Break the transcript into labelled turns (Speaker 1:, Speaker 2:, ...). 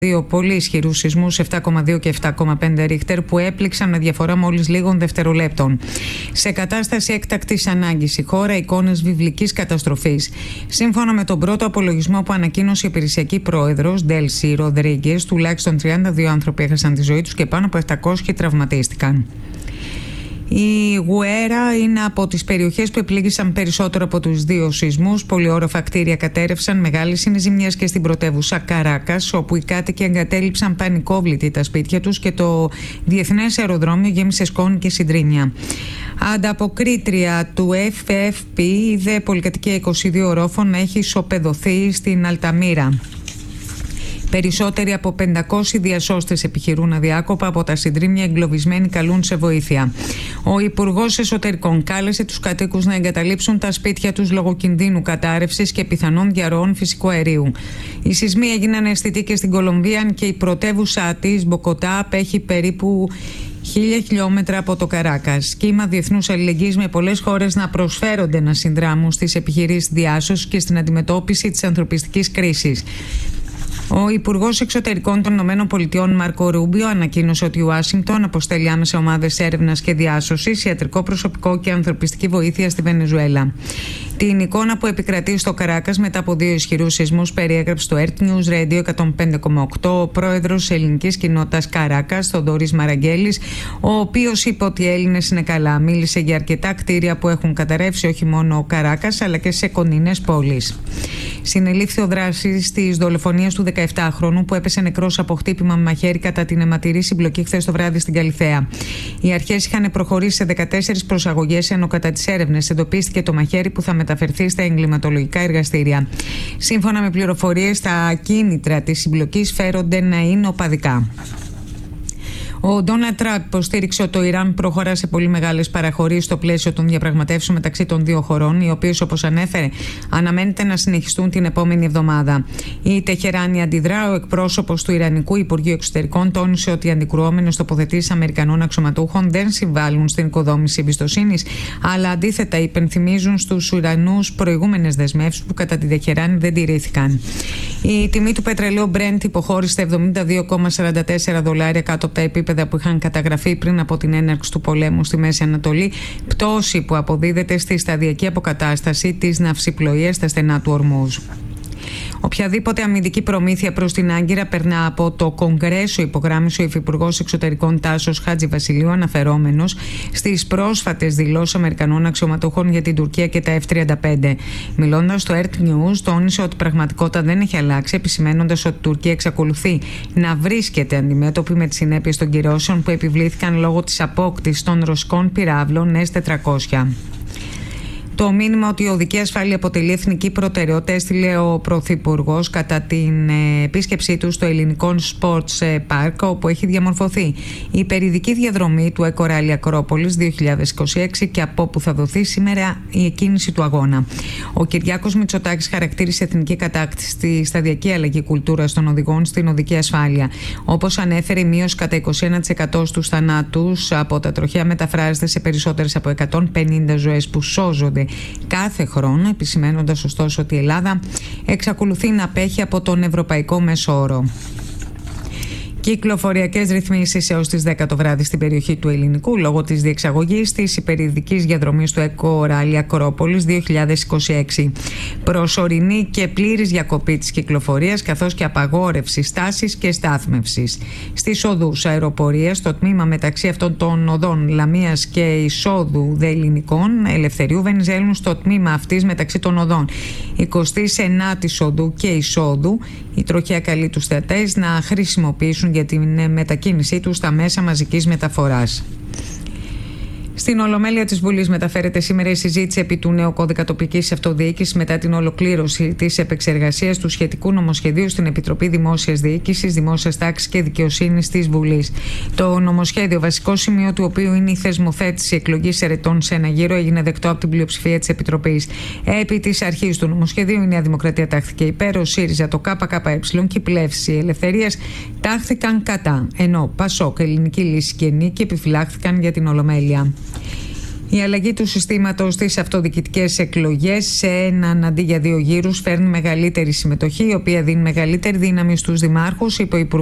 Speaker 1: Δύο πολύ ισχυρούς σεισμούς 7,2 και 7,5 ρίχτερ που έπληξαν με διαφορά μόλις λίγων δευτερολέπτων. Σε κατάσταση έκτακτης ανάγκης η χώρα, εικόνες βιβλικής καταστροφής. Σύμφωνα με τον πρώτο απολογισμό που ανακοίνωσε η υπηρεσιακή πρόεδρος Ντέλσι Ροδρίγκες, τουλάχιστον 32 άνθρωποι έχασαν τη ζωή τους και πάνω από 700 τραυματίστηκαν. Η Γουέρα είναι από τις περιοχές που επλήγησαν περισσότερο από τους δύο σεισμούς. Πολυόροφα κτίρια κατέρευσαν, μεγάλες είναι ζημιές και στην πρωτεύουσα Καράκας, όπου οι κάτοικοι εγκατέλειψαν πανικόβλητοι τα σπίτια τους και το διεθνές αεροδρόμιο γέμισε σκόνη και συντρίμμια. Ανταποκρίτρια του FFP είδε πολυκατοικία 22 ορόφων να έχει ισοπεδωθεί στην Αλταμίρα. Περισσότεροι από 500 διασώστες επιχειρούν αδιάκοπα από τα συντρίμμια, εγκλωβισμένοι καλούν σε βοήθεια. Ο Υπουργός Εσωτερικών κάλεσε τους κατοίκους να εγκαταλείψουν τα σπίτια τους λόγω κινδύνου κατάρρευσης και πιθανών διαρροών φυσικού αερίου. Οι σεισμοί έγιναν αισθητοί και στην Κολομβία και η πρωτεύουσα της, Μποκοτά, απέχει περίπου 1.000 χιλιόμετρα από το Καράκας. Κύμα διεθνούς αλληλεγγύης με πολλές χώρες να προσφέρονται να συνδράμουν στις επιχειρήσεις διάσωσης και στην αντιμετώπιση της ανθρωπιστικής κρίσης. Ο Υπουργός Εξωτερικών των ΗΠΑ Μάρκο Ρούμπιο ανακοίνωσε ότι η Ουάσιγκτον αποστέλει άμεσα ομάδες έρευνας και διάσωσης, ιατρικό προσωπικό και ανθρωπιστική βοήθεια στη Βενεζουέλα. Την εικόνα που επικρατεί στο Καράκας μετά από δύο ισχυρούς σεισμούς περιέγραψε στο Earth News Radio 105,8 ο πρόεδρος της ελληνικής κοινότητας Καράκας, Θοδωρής Μαραγκέλης, ο οποίος είπε ότι οι Έλληνες είναι καλά. Μίλησε για αρκετά κτίρια που έχουν καταρρεύσει όχι μόνο ο Καράκας αλλά και σε κοντινές πόλεις. Συνελήφθη ο δράσης της δολοφονίας του 17χρονου που έπεσε νεκρός από χτύπημα με μαχαίρι κατά την αιματηρή συμπλοκή χθες το βράδυ στην Καλιθέα. Οι αρχές είχαν προχωρήσει σε 14 προσαγωγές, ενώ κατά τις έρευνες εντοπίστηκε το μαχαίρι που θα μεταφερθεί στα εγκληματολογικά εργαστήρια. Σύμφωνα με πληροφορίες, τα ακίνητρα της συμπλοκής φέρονται να είναι οπαδικά. Ο Ντόναλντ Τραμπ υποστήριξε ότι το Ιράν προχωρά σε πολύ μεγάλες παραχωρήσεις στο πλαίσιο των διαπραγματεύσεων μεταξύ των δύο χωρών, οι οποίες, όπως ανέφερε, αναμένεται να συνεχιστούν την επόμενη εβδομάδα. Η Τεχεράνη αντιδρά. Ο εκπρόσωπος του Ιρανικού Υπουργείου Εξωτερικών τόνισε ότι οι αντικρουόμενες τοποθετήσεις Αμερικανών αξιωματούχων δεν συμβάλλουν στην οικοδόμηση εμπιστοσύνης, αλλά αντίθετα υπενθυμίζουν στους Ιρανούς προηγούμενες δεσμεύσεις που κατά τη Τεχεράνη δεν τηρήθηκαν. Η τιμή του πετρελαίου Brent υποχώρησε $72,44 κάτω από τα επίπεδα που είχαν καταγραφεί πριν από την έναρξη του πολέμου στη Μέση Ανατολή, πτώση που αποδίδεται στη σταδιακή αποκατάσταση της ναυσιπλοείας στα στενά του Ορμούζ. Οποιαδήποτε αμυντική προμήθεια προς την Άγκυρα περνά από το Κογκρέσο, υπογράμμισε ο Υφυπουργός Εξωτερικών Τάσος Χατζηβασιλείου, αναφερόμενος στις πρόσφατες δηλώσεις Αμερικανών αξιωματούχων για την Τουρκία και τα F-35. Μιλώντας στο Earth News, τόνισε ότι η πραγματικότητα δεν έχει αλλάξει, επισημένοντας ότι η Τουρκία εξακολουθεί να βρίσκεται αντιμέτωπη με τις συνέπειες των κυρώσεων που επιβλήθηκαν λόγω της απόκτησης των ρωσικών πυράβλων S-400. Το μήνυμα ότι η οδική ασφάλεια αποτελεί εθνική προτεραιότητα έστειλε ο Πρωθυπουργός κατά την επίσκεψή του στο ελληνικό Sports Park, όπου έχει διαμορφωθεί η υπερηδική διαδρομή του Eco Rally Ακρόπολης 2026 και από όπου θα δοθεί σήμερα η εκκίνηση του αγώνα. Ο Κυριάκος Μητσοτάκης χαρακτήρισε εθνική κατάκτηση τη σταδιακή αλλαγή κουλτούρας των οδηγών στην οδική ασφάλεια. Όπως ανέφερε, η μείωση κατά 21% στους θανάτους από τα τροχαία μεταφράζεται σε περισσότερες από 150 ζωές που σώζονται κάθε χρόνο, επισημένοντας ωστόσο ότι η Ελλάδα εξακολουθεί να απέχει από τον ευρωπαϊκό μέσο όρο. Κυκλοφοριακές ρυθμίσεις έως τις 10 το βράδυ στην περιοχή του Ελληνικού λόγω της διεξαγωγής της υπερηδικής διαδρομής του Eco Rally Ακρόπολης 2026. Προσωρινή και πλήρης διακοπή της κυκλοφορίας καθώς και απαγόρευση στάσης και στάθμευσης. Στις οδούς αεροπορίας, στο τμήμα μεταξύ αυτών των οδών Λαμίας και εισόδου Δεληνικών Ελευθερίου Βενιζέλου, στο τμήμα αυτής μεταξύ των οδών 29ης οδού και εισόδου, η τροχαία καλεί τους θεατές να χρησιμοποιήσουν για την μετακίνησή τους στα μέσα μαζικής μεταφοράς. Στην Ολομέλεια της Βουλής μεταφέρεται σήμερα η συζήτηση επί του νέου κώδικα τοπικής αυτοδιοίκησης μετά την ολοκλήρωση της επεξεργασίας του σχετικού νομοσχεδίου στην Επιτροπή Δημόσιας Διοίκησης, Δημόσιας Τάξης και Δικαιοσύνης της Βουλής. Το νομοσχέδιο, βασικό σημείο του οποίου είναι η θεσμοθέτηση εκλογής ερετών σε ένα γύρο, έγινε δεκτό από την πλειοψηφία της Επιτροπής. Επί της αρχής του νομοσχεδίου η Νέα Δημοκρατία τάχθηκε υπέρ, ο ΣΥΡΙΖΑ, το ΚΚΕ και η Πλεύση Ελευθερίας τάχθηκαν κατά, ενώ ΠΑΣΟΚ, Ελληνική Λύση και Νίκη επιφυλάχθηκαν για την Ολομέλεια. Η αλλαγή του συστήματος στις αυτοδιοικητικές εκλογές σε έναν αντί για 2 γύρους φέρνει μεγαλύτερη συμμετοχή, η οποία δίνει μεγαλύτερη δύναμη στους δημάρχους, είπε ο